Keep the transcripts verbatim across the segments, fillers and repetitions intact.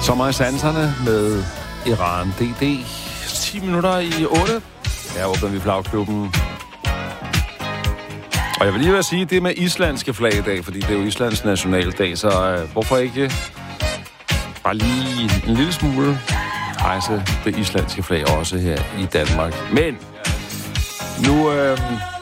Sommer i sanserne med Iran D D. ti minutter i otte. Her åbner vi flagklubben. Og jeg vil lige være sige, det med islandske flag i dag, fordi det er jo Islands nationaldag, så øh, hvorfor ikke bare lige en lille smule rejse det islandske flag også her i Danmark. Men nu øh,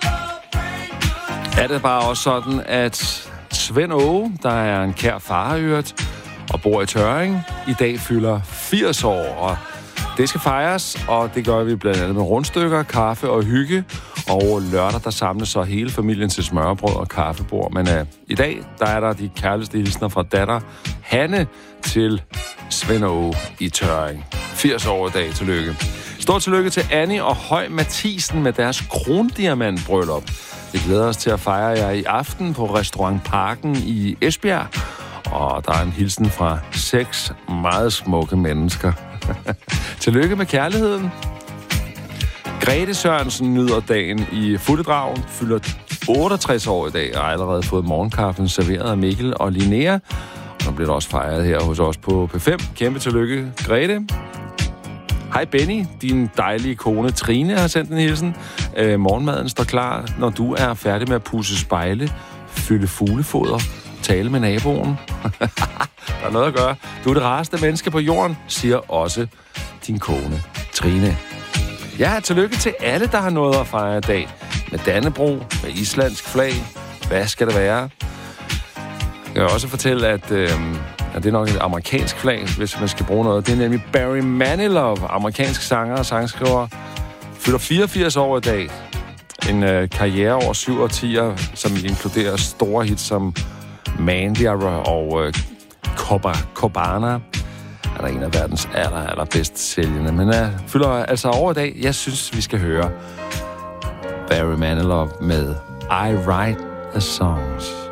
er det bare også sådan, at Svend Åge, der er en kær farøret og bor i Tørring, i dag fylder firs år, og det skal fejres, og det gør vi blandt andet med rundstykker, kaffe og hygge. Og lørdag, der samles så hele familien til smørbrød og kaffebord. Men uh, i dag, der er der de kærligste hilsner fra datter Hanne til Svend Åge i Tørring. firs år i dag. Tillykke. Stort tillykke til Annie og Høj Mathisen med deres krondiamantbryllup. Vi glæder os til at fejre jer i aften på Restaurant Parken i Esbjerg. Og der er en hilsen fra seks meget smukke mennesker. Tillykke med kærligheden. Grete Sørensen nyder dagen i Fuldedragen, fylder otteogtres år i dag og har allerede fået morgenkaffen serveret af Mikkel og Linnea. Og nu bliver det også fejret her hos os på P fem. Kæmpe tillykke, Grete. Hej Benny, din dejlige kone Trine har sendt en hilsen. Øh, morgenmaden står klar, når du er færdig med at pudse spejle, fylde fuglefoder, tale med naboen. Der er noget at gøre. Du er det rareste menneske på jorden, siger også din kone Trine. Ja, tillykke til alle, der har noget at fejre i dag. Med Dannebrog, med islandsk flag. Hvad skal det være? Jeg kan også fortælle, at, øh, at det er nok et amerikansk flag, hvis man skal bruge noget. Det er nemlig Barry Manilow, amerikansk sanger og sangskriver. Fylder fireogfirs år i dag. En øh, karriere over syv årtier, som inkluderer store hits som Mandy og øh, Copacabana. Er der en af verdens aller, aller bedst sælgende. Men uh, fylder altså over i dag. Jeg synes, vi skal høre Barry Manilow med I Write the Songs.